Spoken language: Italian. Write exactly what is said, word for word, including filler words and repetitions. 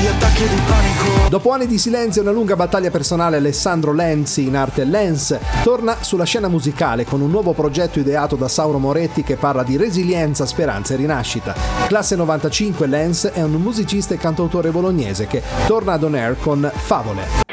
gli attacchi di panico. Dopo anni di silenzio e una lunga battaglia personale, Alessandro Lenzi, in arte Lens, torna sulla scena musicale con un nuovo progetto ideato da Sauro Moretti che parla di resilienza, speranza e rinascita. Classe novantacinque, Lens è un musicista e cantautore bolognese che torna ad On Air con Favole.